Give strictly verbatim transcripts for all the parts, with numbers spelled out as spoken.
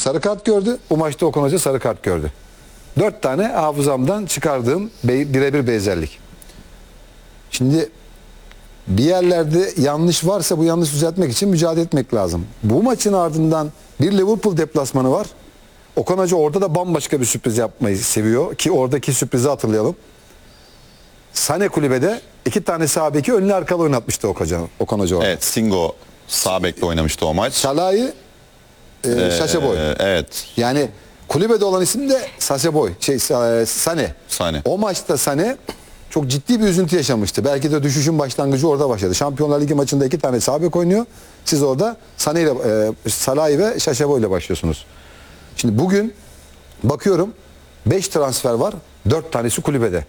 sarı kart gördü. Bu maçta Okan Hoca sarı kart gördü. Dört tane hafızamdan çıkardığım birebir benzerlik. Şimdi bir yerlerde yanlış varsa bu yanlış düzeltmek için mücadele etmek lazım. Bu maçın ardından bir Liverpool deplasmanı var. Okan Hoca orada da bambaşka bir sürpriz yapmayı seviyor ki oradaki sürprizi hatırlayalım. Sane kulübede iki tane sağ beki önlü arkalı oynatmıştı Okan Hoca. Okan Hoca orada. Evet, Singo sağ bekle oynamıştı o maç. Salah'ı e, Ee, Şaşeboy. Evet. Yani kulübede olan isim de Şaşeboy. Şey, e, Sane. Sane. O maçta Sane çok ciddi bir üzüntü yaşamıştı. Belki de düşüşün başlangıcı orada başladı. Şampiyonlar Ligi maçında iki tane sağ bek oynuyor. Siz orada Sane ile e, Salah'ı ve Şaşeboy ile başlıyorsunuz. Şimdi bugün bakıyorum beş transfer var. dört tanesi kulübede.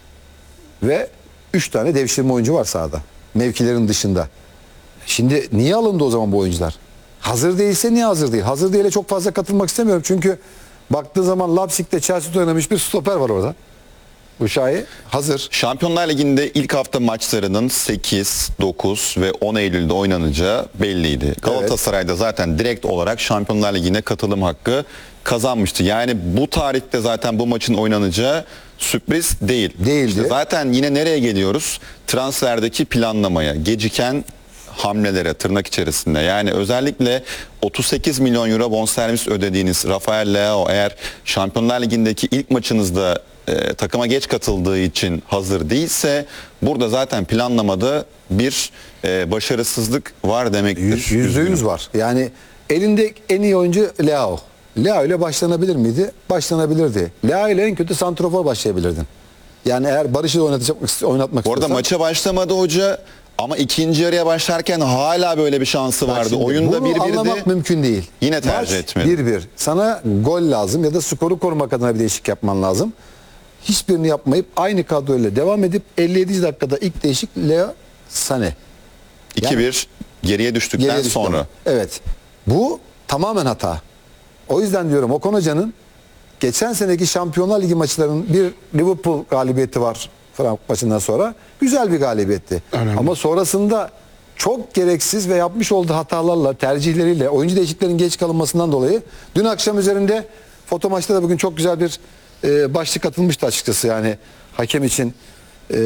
Ve üç tane devşirme oyuncu var sahada. Mevkilerin dışında. Şimdi niye alındı o zaman bu oyuncular? Hazır değilse niye hazır değil? Hazır değil'e çok fazla katılmak istemiyorum. Çünkü baktığı zaman Leipzig'te Chelsea'de oynamış bir stoper var orada. Bu şahi hazır. Şampiyonlar Ligi'nde ilk hafta maçlarının sekiz, dokuz ve on Eylül'de oynanacağı belliydi. Galatasaray'da zaten direkt olarak Şampiyonlar Ligi'ne katılım hakkı kazanmıştı. Yani bu tarihte zaten bu maçın oynanacağı sürpriz değil. Değildi. İşte zaten yine nereye geliyoruz? Transferdeki planlamaya, geciken hamlelere tırnak içerisinde. Yani özellikle otuz sekiz milyon euro bonservis ödediğiniz Rafael Leao eğer Şampiyonlar Ligi'ndeki ilk maçınızda e, takıma geç katıldığı için hazır değilse burada zaten planlamada bir e, başarısızlık var demektir. Yüzde yüz var. Yani elinde en iyi oyuncu Leao. Leao ile başlanabilir miydi? Başlanabilirdi. Leao ile en kötü santrofor başlayabilirdin. Yani eğer Barış'ı oynatacak, oynatmak Bu arada istiyorsan. maça başlamadı hoca ama ikinci yarıya başlarken hala böyle bir şansı Bak vardı. şimdi Oyunda bunu bir anlamak birdi. mümkün değil. Yine tercih Maç etmedi. bir bir. Sana gol lazım ya da skoru korumak adına bir değişik yapman lazım. Hiçbirini yapmayıp aynı kadroyla devam edip elli yedinci dakikada ilk değişik Leo Sané. iki bir geriye düştükten Geriye düştü sonra. ama. Evet. Bu tamamen hata. O yüzden diyorum Okan Hoca'nın geçen seneki Şampiyonlar Ligi maçlarının bir Liverpool galibiyeti var Frankfurt maçından sonra. Güzel bir galibiyetti. Önemli. Ama sonrasında çok gereksiz ve yapmış olduğu hatalarla, tercihleriyle, oyuncu değişikliklerin geç kalınmasından dolayı dün akşam üzerinde foto maçta da bugün çok güzel bir e, başlık atılmıştı açıkçası. Yani hakem için e,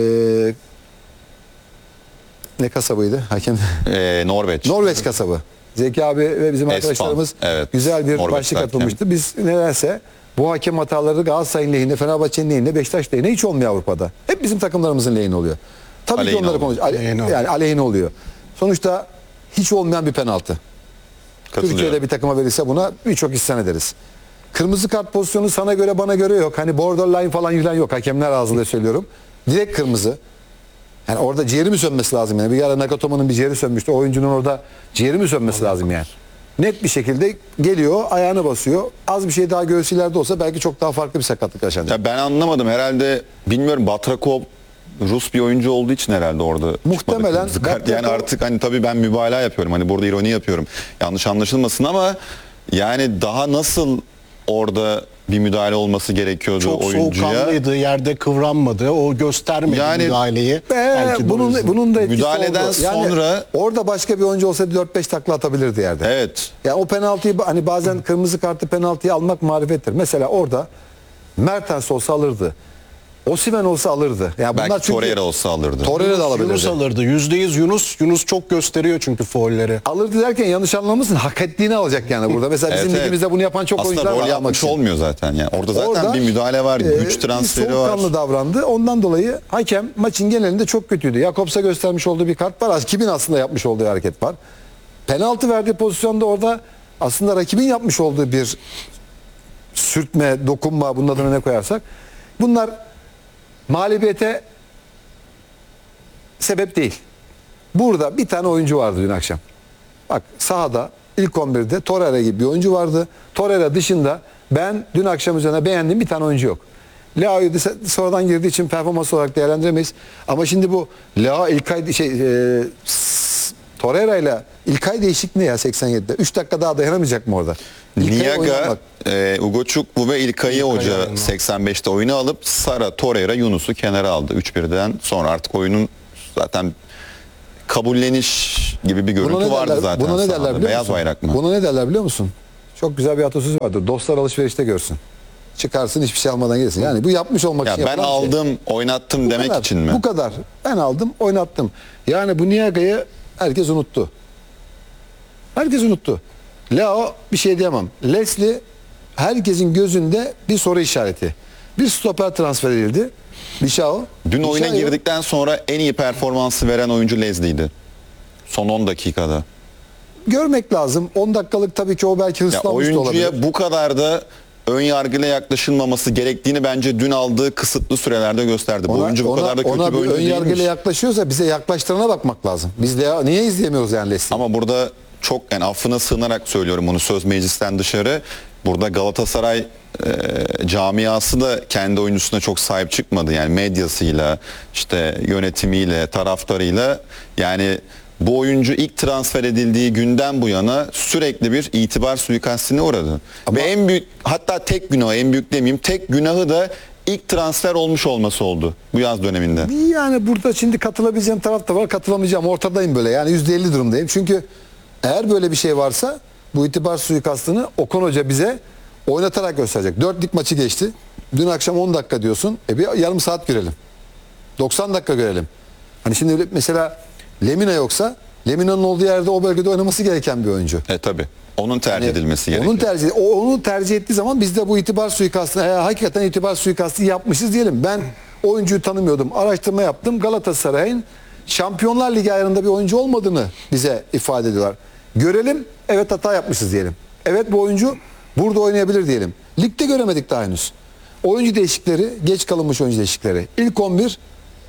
ne kasabıydı? Hakem Ee, Norveç. Norveç kasabı. Zeki abi ve bizim Espan, arkadaşlarımız evet. güzel bir Norveç başlık hakem. atılmıştı. Biz nedense bu hakem hataları Galatasaray'ın lehine, Fenerbahçe'nin lehine, Beşiktaş lehine hiç olmuyor Avrupa'da. Hep bizim takımlarımızın lehine oluyor. Tabii Aleyhine ki onları oluyor. konuş. Ale- Aleyhine oluyor. yani aleyhine oluyor. Sonuçta hiç olmayan bir penaltı. Katılıyorum. Türkiye'de bir takıma verirse buna birçok isyan ederiz. Kırmızı kart pozisyonu sana göre bana göre yok. Hani borderline falan filan yok. Hakemler ağzıyla söylüyorum. Direkt kırmızı. Yani orada ciğeri mi sönmesi lazım yani? Bir ara Nagatomo'nun bir ciğeri sönmüştü. O oyuncunun orada ciğeri mi sönmesi lazım yani? Net bir şekilde geliyor, ayağını basıyor. Az bir şey daha göğsü ileride olsa belki çok daha farklı bir sakatlık yaşanacak. Ya ben anlamadım herhalde bilmiyorum Batrakov Rus bir oyuncu olduğu için herhalde orada Muhtemelen çıkmadı kırmızı kart. Yani Batrakov- artık hani tabii ben mübalağa yapıyorum. Hani burada ironi yapıyorum. Yanlış anlaşılmasın ama yani daha nasıl orada bir müdahale olması gerekiyordu Çok oyuncuya. soğukkanlıydı, yerde kıvranmadı, o göstermedi Yani- müdahaleyi. Ee, Belki de o bunun yüzden. bunun da etkisi Müdahaleden oldu. Yani sonra- orada başka bir oyuncu olsaydı dört beş takla atabilirdi yerde. Evet. Ya o penaltıyı hani bazen kırmızı kartı penaltıyı almak marifettir. Mesela orada Mertens olsa alırdı. Osimhen olsa alırdı. Yani bunlar Belki çünkü Torreira olsa alırdı. Torreira da alabilirdi. Yunus alırdı. Yüzde yüz Yunus. Yunus çok gösteriyor çünkü faulleri. Alırdı derken yanlış anlamasın. Hak ettiğini alacak yani burada. Mesela bizim Evet, evet. ligimizde bunu yapan çok Aslında oyuncular rol var. almak yapmış için. olmuyor zaten. Yani orada zaten Orada, bir müdahale var, e, güç transferi var. soğukkanlı davrandı. Ondan dolayı hakem maçın genelinde çok kötüydü. Jakobs'a göstermiş olduğu bir kart var. Kimin aslında yapmış olduğu hareket var. Penaltı verdiği pozisyonda orada aslında rakibin yapmış olduğu bir sürtme, dokunma, bunun adına ne koyarsak. Bunlar mağlubiyete sebep değil. Burada bir tane oyuncu vardı dün akşam. Bak sahada ilk on birde Torreira gibi bir oyuncu vardı. Torreira dışında ben dün akşam üzerine beğendiğim bir tane oyuncu yok. Leao'yu da sonradan girdiği için performans olarak değerlendiremeyiz. Ama şimdi bu Leao İlkay şey e, s- Torreira ile İlkay değişikliği ya seksen yedide. üç dakika daha dayanamayacak mı orada? İlkay'ı Niaga, oynamak. e, Ugo Çukwu ve İlkay'ı İlkay hoca oynadı. seksen beşte oyunu alıp Sara, Torreira, Yunus'u kenara aldı. üç birden sonra artık oyunun zaten kabulleniş gibi bir görüntü Buna ne vardı derler, zaten buna ne sahada. derler biliyor Beyaz musun? bayrak mı? Buna ne derler biliyor musun? Çok güzel bir atasözü vardır. Dostlar alışverişte görsün. Çıkarsın hiçbir şey almadan gelsin. Yani bu yapmış olmak Ya için ben yapılan bir şey. aldım, oynattım Bu demek kadar, için mi? Bu kadar. Ben aldım, oynattım. Yani bu Niaga'yı herkes unuttu. Herkes unuttu. Leo bir şey diyemem. Leslie herkesin gözünde bir soru işareti. Bir stoper transfer edildi. Bişao. Dün oyuna Bişao- girdikten sonra en iyi performansı veren oyuncu Leslie'ydi. Son on dakikada. Görmek lazım. on dakikalık tabii ki o belki Ya hırslanmış da olabilir. oyuncuya bu kadar da ön yargıyla yaklaşılmaması gerektiğini bence dün aldığı kısıtlı sürelerde gösterdi. Bu Ona, oyuncu bu ona- kadar da kötü ona bir oyuncu ön yargıyla değilmiş. yaklaşıyorsa bize yaklaştırana bakmak lazım. Biz de niye izleyemiyoruz yani Leslie'yi? Ama burada çok, yani affına sığınarak söylüyorum bunu söz meclisten dışarı. Burada Galatasaray e, camiası da kendi oyuncusuna çok sahip çıkmadı. Yani medyasıyla, işte yönetimiyle, taraftarıyla. Yani bu oyuncu ilk transfer edildiği günden bu yana sürekli bir itibar suikastine uğradı. Ama- Ve en büyük, hatta tek günahı, en büyük demeyeyim, tek günahı da ilk transfer olmuş olması oldu bu yaz döneminde. Yani burada şimdi katılabileceğim taraf da var, katılamayacağım. Ortadayım böyle. Yani yüzde elli durumdayım. Çünkü eğer böyle bir şey varsa bu itibar suikastını Okan Hoca bize oynatarak gösterecek. Dört lig maçı geçti. Dün akşam on dakika diyorsun. E bir yarım saat görelim. doksan dakika görelim. Hani şimdi mesela Lemina yoksa Lemina'nın olduğu yerde o bölgede oynaması gereken bir oyuncu. E tabi. Onun tercih edilmesi gerekiyor. Onun tercih, o onu tercih ettiği zaman biz de bu itibar suikastını, eğer hakikaten itibar suikastı yapmışız diyelim. Ben oyuncuyu tanımıyordum. Araştırma yaptım. Galatasaray'ın Şampiyonlar Ligi ayarında bir oyuncu olmadığını bize ifade ediyorlar. Görelim. Evet, hata yapmışız diyelim. Evet, bu oyuncu burada oynayabilir diyelim. Ligde göremedik daha henüz. Oyuncu değişikleri, geç kalınmış oyuncu değişikleri. İlk on bir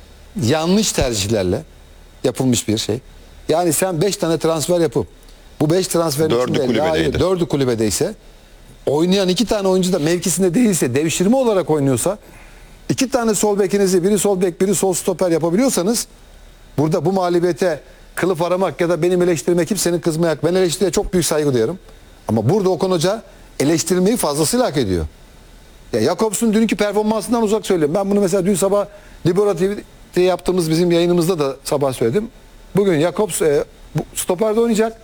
yanlış tercihlerle yapılmış bir şey. Yani sen beş tane transfer yapıp bu beş transferin Dördü içinde kulübedeydi. dördü kulübedeyse, oynayan iki tane oyuncu da mevkisinde değilse, devşirme olarak oynuyorsa, iki tane sol bekinizi, biri sol bek, biri sol stoper yapabiliyorsanız, burada bu mağlubiyete kılıf aramak ya da benim eleştirmek, kimsenin kızmayak, ben eleştiriye çok büyük saygı duyarım. Ama burada Okan Hoca eleştirilmeyi fazlasıyla hak ediyor. Ya Jakobs'un dünkü performansından uzak söylüyorum. Ben bunu mesela dün sabah Libero T V'de yaptığımız bizim yayınımızda da sabah söyledim. Bugün Jakobs e, bu stoperde oynayacak.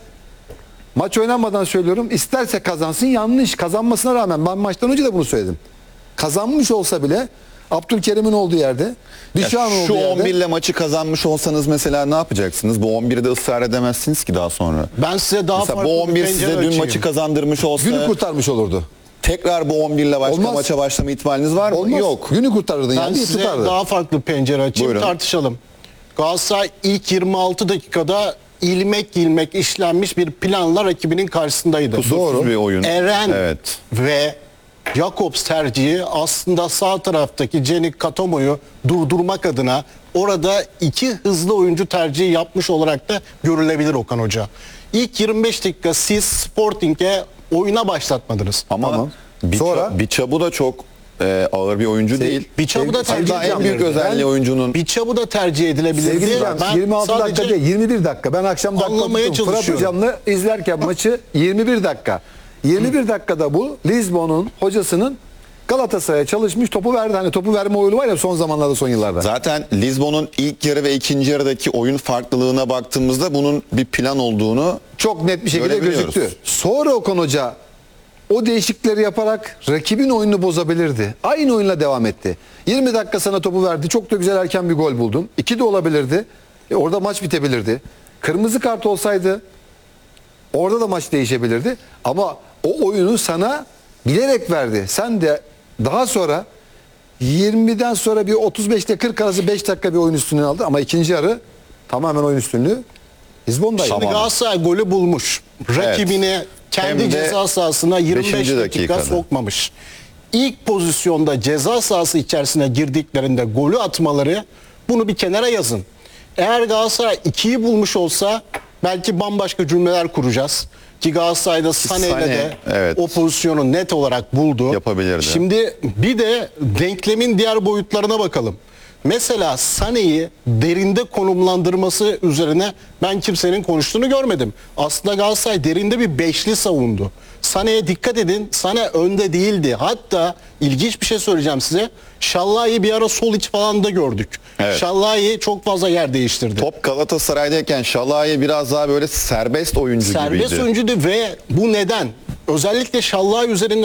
Maç oynanmadan söylüyorum. İsterse kazansın, yanlış. Kazanmasına rağmen ben maçtan önce de bunu söyledim. Kazanmış olsa bile Abdülkerim'in olduğu yerde, Ya Bişan'ın şu olduğu yerde. on bir ile maçı kazanmış olsanız mesela ne yapacaksınız? Bu on birde ısrar edemezsiniz ki daha sonra. Ben size daha Mesela farklı bu on bir bir size pencere dün açayım. maçı kazandırmış olsa Günü kurtarmış olurdu. tekrar bu on bir ile başka Olmaz. maça başlama ihtimaliniz var mı? Olmaz. Yok. Günü kurtarırdın Ben yani. Bir size tutardı. daha farklı pencere açayım, Buyurun. tartışalım. Galatasaray ilk yirmi altı dakikada ilmek ilmek işlenmiş bir planla rakibinin karşısındaydı. Kusursuz Doğru. bir oyun. Eren Evet. ve Jakobs tercihi aslında sağ taraftaki Cenik Katomo'yu durdurmak adına orada iki hızlı oyuncu tercihi yapmış olarak da görülebilir Okan Hoca. İlk yirmi beş dakika siz Sporting'e oyuna başlatmadınız. Ama Tamam. bir Sonra- Sonra Biçabu da çok e, ağır bir oyuncu değil. Biçabu da tercih Hatta en büyük edilebilirdi. özelliği Ben- oyuncunun Biçabu da tercih edilebilirdi. Sevgili Can, Ben yirmi altı dakika sadece- değil, yirmi bir dakika. Ben akşam dakika Anlamaya tuttum. Fırat çalışıyorum. Hocam'la izlerken maçı yirmi bir dakika. yirmi bir dakikada bu Lisbon'un hocasının Galatasaray'a çalışmış, topu verdi. Hani topu verme oyunu var ya son zamanlarda, son yıllarda. zaten Lisbon'un ilk yarı ve ikinci yarıdaki oyun farklılığına baktığımızda bunun bir plan olduğunu Çok net bir şekilde Görebiliyoruz. gözüktü. Sonra Okan Hoca o değişiklikleri yaparak rakibin oyununu bozabilirdi. Aynı oyunla devam etti. yirmi dakika sana topu verdi. Çok da güzel erken bir gol buldun. iki de olabilirdi. E orada maç bitebilirdi. Kırmızı kart olsaydı orada da maç değişebilirdi. Ama o oyunu sana bilerek verdi. Sen de daha sonra yirmiden sonra bir otuz beş ile kırk arası beş dakika bir oyun üstünlüğü aldı. Ama ikinci yarı tamamen oyun üstünlüğü Lisbon'daydı. Şimdi Tamam. Galatasaray golü bulmuş. Rakibini kendi Hem de ceza sahasına yirmi beş beşinci dakika dakikada. sokmamış. İlk pozisyonda ceza sahası içerisine girdiklerinde golü atmaları, bunu bir kenara yazın. Eğer Galatasaray ikiyi bulmuş olsa belki bambaşka cümleler kuracağız. Ki Galatasaray'da Sané'yle Sané, de evet. o pozisyonu net olarak buldu. Yapabilirdi. Şimdi bir de denklemin diğer boyutlarına bakalım. Mesela Sané'yi derinde konumlandırması üzerine ben kimsenin konuştuğunu görmedim. Aslında Galatasaray derinde bir beşli savundu. Sané'ye dikkat edin. Sané önde değildi. Hatta ilginç bir şey söyleyeceğim size. Şallai'yi bir ara sol iç falan da gördük. Evet. Şallai çok fazla yer değiştirdi. top Galatasaray'dayken Şalai biraz daha böyle serbest oyuncu Serbest gibiydi. oyuncuydu ve bu neden? özellikle Şallay üzerinden